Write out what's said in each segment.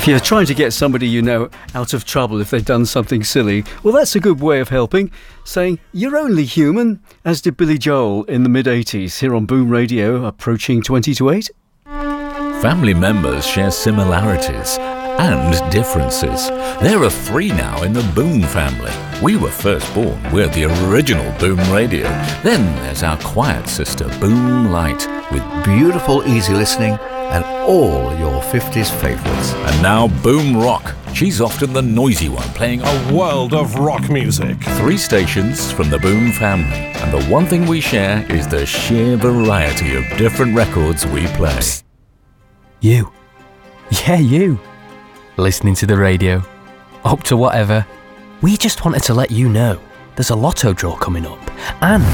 If you're trying to get somebody you know out of trouble if they've done something silly, well, that's a good way of helping, saying, "You're only human," as did Billy Joel in the mid-80s, here on Boom Radio, approaching 20 to 8. Family members share similarities and differences. There are 3 now in the Boom family. We were first born with the original Boom Radio. Then there's our quiet sister, Boom Light, with beautiful easy listening and all your 50s favourites. And now Boom Rock. She's often the noisy one, playing a world of rock music. 3 stations from the Boom family. And the one thing we share is the sheer variety of different records we play. Psst. You. Yeah, you. Listening to the radio. Up to whatever. We just wanted to let you know there's a lotto draw coming up. And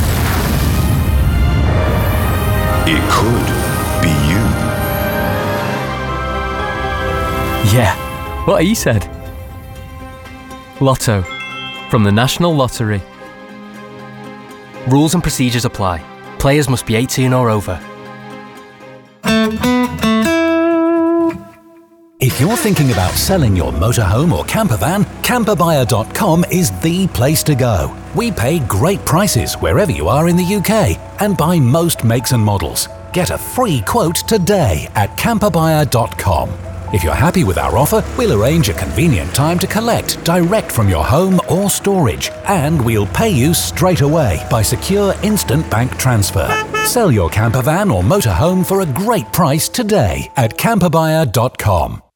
it could be you. Yeah, what he said. Lotto, from the National Lottery. Rules and procedures apply. Players must be 18 or over. If you're thinking about selling your motorhome or camper van, camperbuyer.com is the place to go. We pay great prices wherever you are in the UK and buy most makes and models. Get a free quote today at camperbuyer.com. If you're happy with our offer, we'll arrange a convenient time to collect direct from your home or storage, and we'll pay you straight away by secure instant bank transfer. Sell your camper van or motorhome for a great price today at camperbuyer.com.